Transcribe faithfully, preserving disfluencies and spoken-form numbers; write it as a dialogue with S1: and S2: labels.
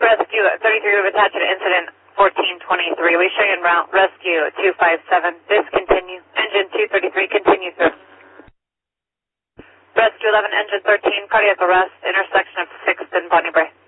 S1: Rescue thirty-three, we've attached to incident fourteen twenty-three. We show you en route. Rescue two five seven, discontinue. Engine two thirty-three, continue through. Rescue eleven, engine thirteen, cardiac arrest, intersection of sixth and Bonnie Bray.